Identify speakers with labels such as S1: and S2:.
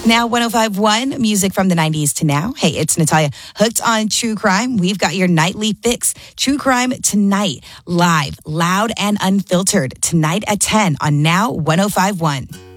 S1: Now 105.1, music from the 90s to now. Hey, it's Natalia. Hooked on True Crime. We've got your nightly fix. True Crime tonight. Live, loud, and unfiltered. Tonight at 10 on Now 105.1.